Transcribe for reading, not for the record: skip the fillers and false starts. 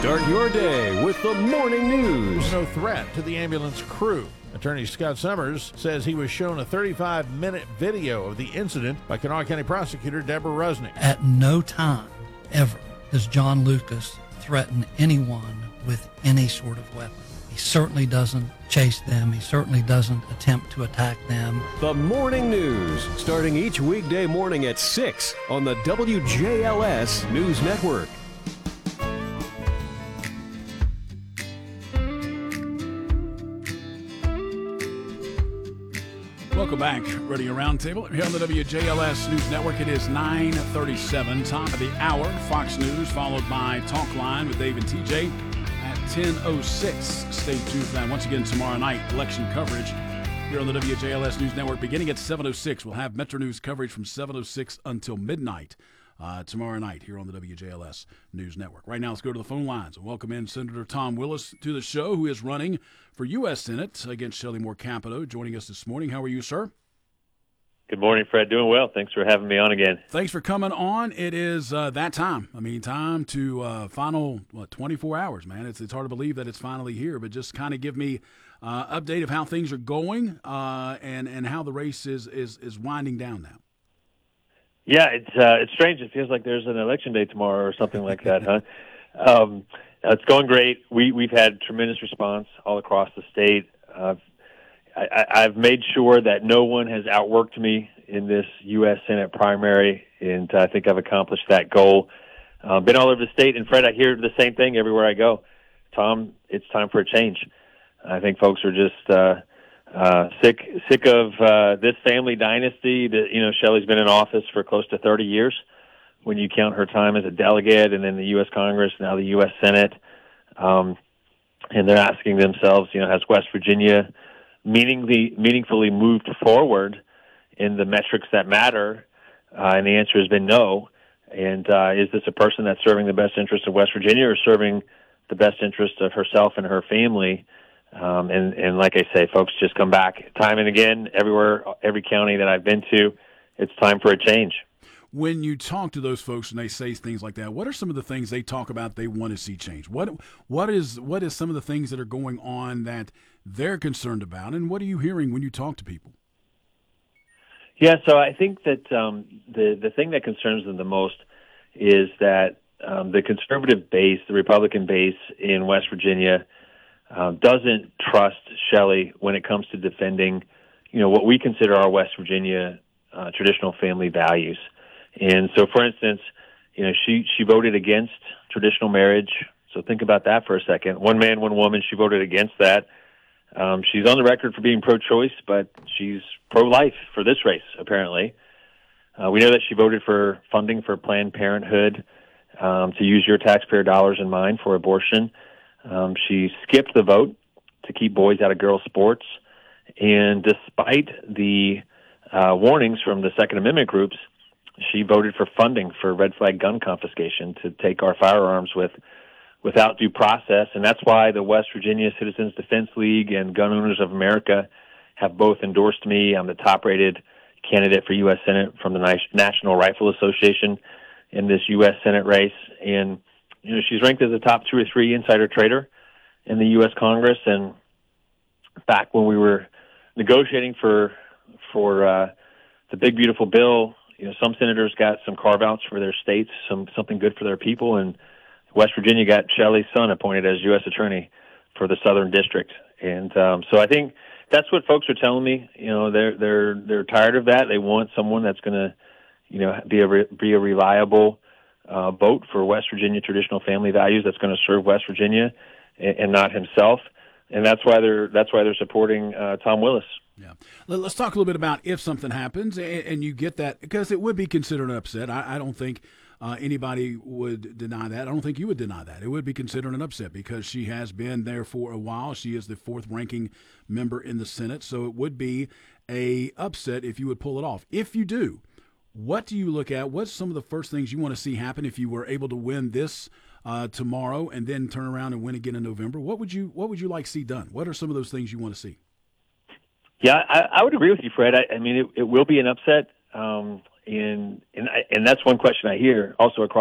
Start your day with the morning news. No threat to the ambulance crew. Attorney Scott Summers says he was shown a 35-minute video of the incident by Kanawha County Prosecutor Deborah Rusnick. At no time, ever, does John Lucas threaten anyone with any sort of weapon. He certainly doesn't chase them. He certainly doesn't attempt to attack them. The morning news, starting each weekday morning at 6 on the WJLS News Network. Welcome back. Radio Roundtable here on the WJLS News Network. It is 9:37, top of the hour. Fox News, followed by Talk Line with Dave and TJ at 10:06. Stay tuned for that. Once again, tomorrow night, election coverage here on the WJLS News Network. Beginning at 7:06, we'll have Metro News coverage from 7:06 until midnight tomorrow night here on the WJLS News Network. Right now, let's go to the phone lines and welcome in Senator Tom Willis to the show, who is running for U.S. Senate against Shelley Moore Capito, joining us this morning. How are you, sir? Good morning, Fred. Doing well. Thanks for having me on again. Thanks for coming on. It is that time. I mean, time to final 24 hours, man. It's hard to believe that it's finally here, but just kind of give me update of how things are going and how the race is winding down now. Yeah, it's strange. It feels like there's an election day tomorrow or something like that, huh? It's going great. We've had tremendous response all across the state. I've made sure that no one has outworked me in this U.S. Senate primary, and I think I've accomplished that goal. Been all over the state, and Fred, I hear the same thing everywhere I go. Tom, it's time for a change. I think folks are just sick of this family dynasty. That Shelley's been in office for close to 30 years. When you count her time as a delegate, and then the U.S. Congress, now the U.S. Senate, and they're asking themselves, has West Virginia meaningfully moved forward in the metrics that matter? And the answer has been no. And is this a person that's serving the best interest of West Virginia or serving the best interest of herself and her family? And like I say, folks just come back time and again, everywhere, every county that I've been to, it's time for a change. When you talk to those folks and they say things like that, what are some of the things they talk about they want to see change? What is some of the things that are going on that they're concerned about, and what are you hearing when you talk to people? Yeah, so I think that the thing that concerns them the most is that the conservative base, the Republican base in West Virginia, doesn't trust Shelley when it comes to defending, what we consider our West Virginia traditional family values. And so, for instance, she voted against traditional marriage. So think about that for a second. One man, one woman, she voted against that. She's on the record for being pro-choice, but she's pro-life for this race, apparently. We know that she voted for funding for Planned Parenthood, to use your taxpayer dollars and mine for abortion. She skipped the vote to keep boys out of girls' sports. And despite the warnings from the Second Amendment groups, she voted for funding for red flag gun confiscation to take our firearms without due process. And that's why the West Virginia Citizens Defense League and Gun Owners of America have both endorsed me. I'm the top-rated candidate for U.S. Senate from the National Rifle Association in this U.S. Senate race. And, she's ranked as a top 2 or 3 insider trader in the U.S. Congress. And back when we were negotiating for the big, beautiful bill, some senators got some carve-outs for their states, something good for their people, and West Virginia got Shelley's son appointed as U.S. Attorney for the Southern District. And so I think that's what folks are telling me. They're tired of that. They want someone that's going to, be a reliable vote for West Virginia traditional family values that's going to serve West Virginia and not himself. And that's why they're supporting Tom Willis. Yeah. Let's talk a little bit about if something happens and you get that, because it would be considered an upset. I don't think anybody would deny that. I don't think you would deny that. It would be considered an upset because she has been there for a while. She is the 4th ranking member in the Senate. So it would be a upset if you would pull it off. If you do, what do you look at? What's some of the first things you want to see happen if you were able to win this tomorrow and then turn around and win again in November? What would you like to see done? What are some of those things you want to see? Yeah, I would agree with you, Fred. I mean, it will be an upset, and that's one question I hear also across